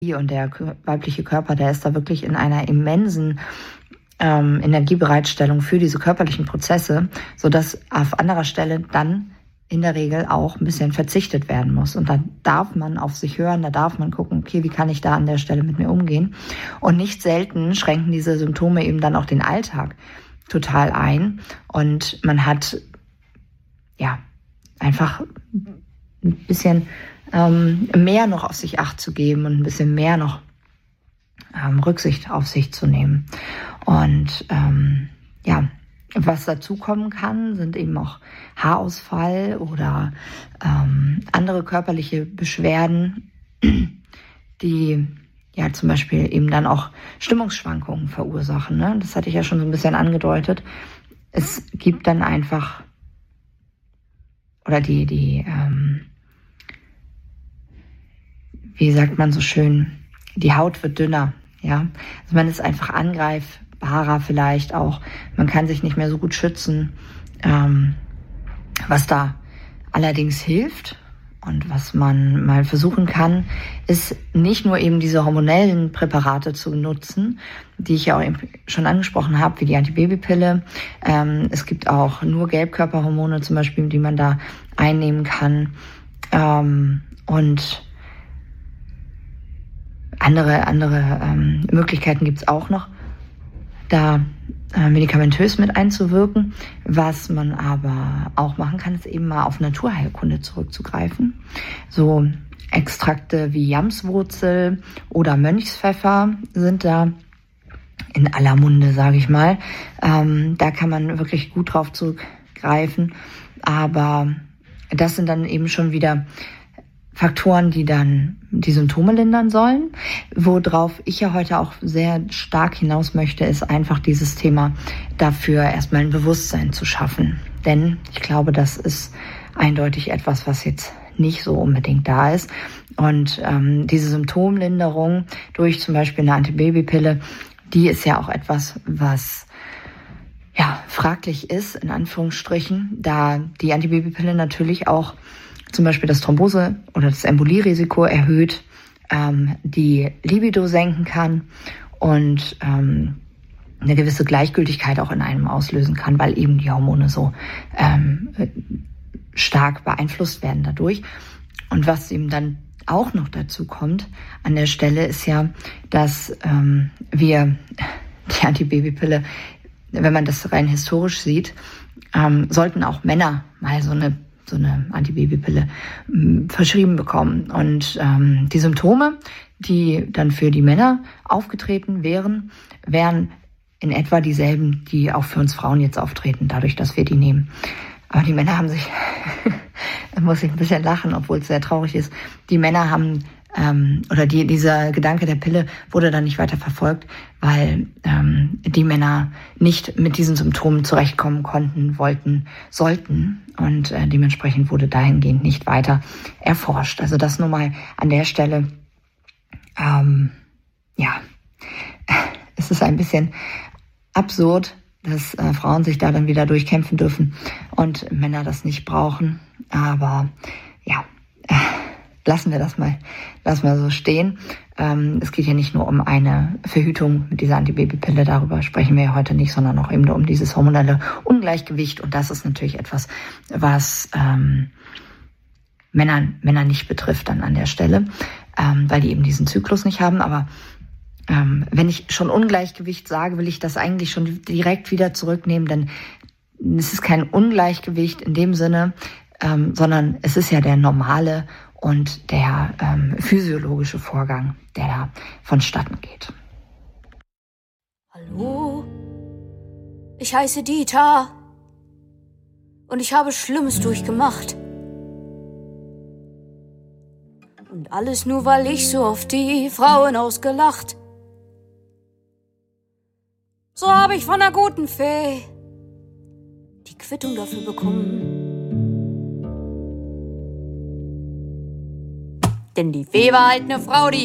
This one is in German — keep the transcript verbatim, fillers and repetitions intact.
und der weibliche Körper, der ist da wirklich in einer immensen ähm, Energiebereitstellung für diese körperlichen Prozesse, sodass auf anderer Stelle dann in der Regel auch ein bisschen verzichtet werden muss. Und dann darf man auf sich hören, da darf man gucken, okay, wie kann ich da an der Stelle mit mir umgehen? Und nicht selten schränken diese Symptome eben dann auch den Alltag total ein. Und man hat ja einfach ein bisschen ähm, mehr noch auf sich Acht zu geben und ein bisschen mehr noch ähm, Rücksicht auf sich zu nehmen. Und ähm, ja, was dazu kommen kann, sind eben auch Haarausfall oder ähm, andere körperliche Beschwerden, die ja zum Beispiel eben dann auch Stimmungsschwankungen verursachen. Ne? Das hatte ich ja schon so ein bisschen angedeutet. Es gibt dann einfach, oder die, die, ähm, wie sagt man so schön, die Haut wird dünner. Ja, also man ist einfach angreifbarer vielleicht auch. Man kann sich nicht mehr so gut schützen. Ähm, was da allerdings hilft und was man mal versuchen kann, ist nicht nur eben diese hormonellen Präparate zu nutzen, die ich ja auch schon angesprochen habe, wie die Antibabypille. Ähm, es gibt auch nur Gelbkörperhormone zum Beispiel, die man da einnehmen kann. Ähm, und andere, andere ähm, Möglichkeiten gibt es auch noch, da äh, medikamentös mit einzuwirken. Was man aber auch machen kann, ist eben mal auf Naturheilkunde zurückzugreifen. So Extrakte wie Jamswurzel oder Mönchspfeffer sind da in aller Munde, sage ich mal. Ähm, da kann man wirklich gut drauf zurückgreifen. Aber das sind dann eben schon wieder Faktoren, die dann die Symptome lindern sollen. Worauf ich ja heute auch sehr stark hinaus möchte, ist einfach dieses Thema dafür erstmal ein Bewusstsein zu schaffen. Denn ich glaube, das ist eindeutig etwas, was jetzt nicht so unbedingt da ist. Und ähm, diese Symptomlinderung durch zum Beispiel eine Antibabypille, die ist ja auch etwas, was ja fraglich ist, in Anführungsstrichen, da die Antibabypille natürlich auch zum Beispiel das Thrombose- oder das Embolierisiko erhöht, ähm, die Libido senken kann und ähm, eine gewisse Gleichgültigkeit auch in einem auslösen kann, weil eben die Hormone so ähm, stark beeinflusst werden dadurch. Und was eben dann auch noch dazu kommt an der Stelle ist ja, dass ähm, wir die Antibabypille, wenn man das rein historisch sieht, ähm, sollten auch Männer mal so eine so eine Antibabypille mh, verschrieben bekommen. Und ähm, die Symptome, die dann für die Männer aufgetreten wären, wären in etwa dieselben, die auch für uns Frauen jetzt auftreten, dadurch, dass wir die nehmen. Aber die Männer haben sich, da muss ich ein bisschen lachen, obwohl es sehr traurig ist, die Männer haben, ähm, oder die, dieser Gedanke der Pille wurde dann nicht weiter verfolgt, weil ähm, die Männer nicht mit diesen Symptomen zurechtkommen konnten, wollten, sollten. Und äh, dementsprechend wurde dahingehend nicht weiter erforscht. Also das nur mal an der Stelle. Ähm, ja, es ist ein bisschen absurd, dass äh, Frauen sich da dann wieder durchkämpfen dürfen und Männer das nicht brauchen. Aber ja, äh, lassen wir das mal, lassen wir so stehen. Ähm, es geht ja nicht nur um eine Verhütung mit dieser Antibabypille, darüber sprechen wir ja heute nicht, sondern auch eben nur um dieses hormonelle Ungleichgewicht. Und das ist natürlich etwas, was ähm, Männer, Männer nicht betrifft dann an der Stelle, ähm, weil die eben diesen Zyklus nicht haben. Aber ähm, wenn ich schon Ungleichgewicht sage, will ich das eigentlich schon direkt wieder zurücknehmen, denn es ist kein Ungleichgewicht in dem Sinne, ähm, sondern es ist ja der normale und der ähm, physiologische Vorgang, der da vonstatten geht. Hallo, ich heiße Dieter und ich habe Schlimmes durchgemacht. Und alles nur, weil ich so oft die Frauen ausgelacht. So habe ich von der guten Fee die Quittung dafür bekommen. Denn die Fee war halt eine Frau, die